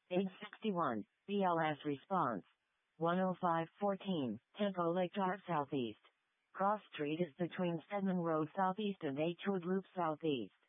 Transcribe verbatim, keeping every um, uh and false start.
Page sixty-one. B L S response. one oh five fourteen, Tempo Lake Drive Southeast. Cross Street is between Stedman Road Southeast and H Wood Loop Southeast.